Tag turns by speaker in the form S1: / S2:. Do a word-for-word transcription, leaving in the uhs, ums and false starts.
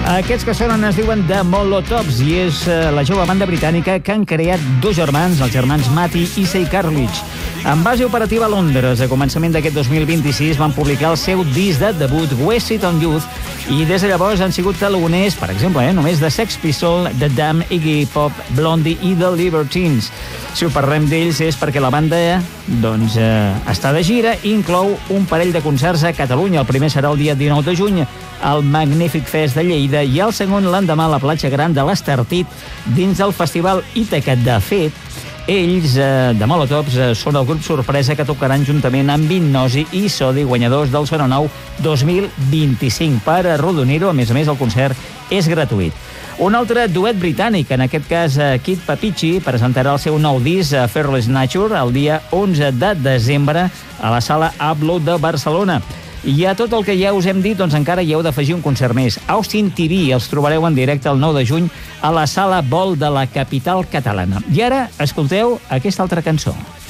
S1: Aquests que sonen es diuen The Molotovs i és la jove banda britànica que han creat dos germans, els germans Matty i Say Carledge. Amb base operativa a Londres, a començament d'aquest dos mil vint-i-sis van publicar el seu disc de debut, Washington Youth, i des de llavors han sigut taloners, per exemple, eh, només de Sex Pistols, The Damned, Iggy Pop, Blondie i The Libertines. Si ho parlem d'ells és perquè la banda doncs, eh, està de gira i inclou un parell de concerts a Catalunya. El primer serà el dia dinou de juny al Magnífic Fest de Lleida i el segon l'endemà a la platja gran de l'Estartit dins del Festival Ítaca. De fet, ells, eh, de Molotovs, eh, són el grup sorpresa que tocaran juntament amb Hipnosi i Sodi, guanyadors del Sononou dos mil vint-i-cinc. Per arrodonir-ho, a més a més, el concert és gratuït. Un altre duet britànic, en aquest cas eh, Kid Papichi, presentarà el seu nou disc, eh, Fearless Nature, el dia onze de desembre a la Sala Upload de Barcelona. I a tot el que ja us hem dit, doncs encara hi heu d'afegir un concert més. Austin T V, els trobareu en directe el nou de juny a la Sala Vol de la capital catalana. I ara escolteu aquesta altra cançó.